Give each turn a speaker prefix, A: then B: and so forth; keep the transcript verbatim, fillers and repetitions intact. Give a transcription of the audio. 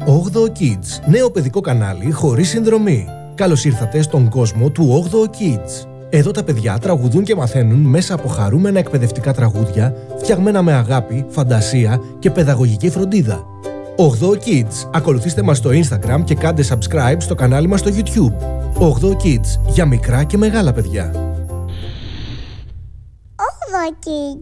A: όγδοο Kids, νέο παιδικό κανάλι χωρίς συνδρομή. Καλώς ήρθατε στον κόσμο του όγδοο Kids. Εδώ τα παιδιά τραγουδούν και μαθαίνουν μέσα από χαρούμενα εκπαιδευτικά τραγούδια, φτιαγμένα με αγάπη, φαντασία και παιδαγωγική φροντίδα. όγδοο Kids. Ακολουθήστε μας στο Instagram και κάντε subscribe στο κανάλι μας στο YouTube. όγδοο Kids, για μικρά και μεγάλα παιδιά.
B: όγδοο Kids.